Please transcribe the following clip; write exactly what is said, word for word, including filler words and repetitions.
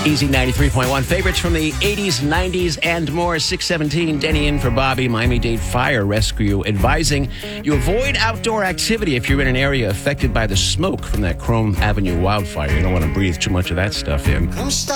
Easy ninety-three point one. Favorites from the eighties, nineties, and more. six seventeen, Denny in for Bobby. Miami-Dade Fire Rescue advising you avoid outdoor activity if you're in an area affected by the smoke from that Chrome Avenue wildfire. You don't want to breathe too much of that stuff in.